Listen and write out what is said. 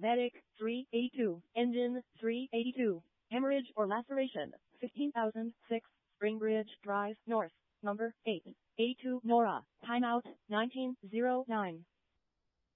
Medic 382. Engine 382. Hemorrhage or laceration 15,006. Springbridge Drive North. Number 8. A2 Nora. Timeout 1909.